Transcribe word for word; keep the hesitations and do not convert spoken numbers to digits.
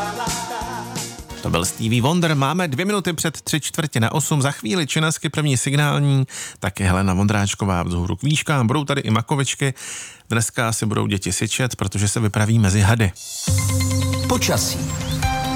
To byl Stevie Wonder. Máme dvě minuty před tři čtvrtě na osm. Za chvíli činasky první signální, taky Helena Vondráčková vzhůru k výškám. Budou tady i makovičky. Dneska si budou děti syčet, protože se vypraví mezi hady. Počasí.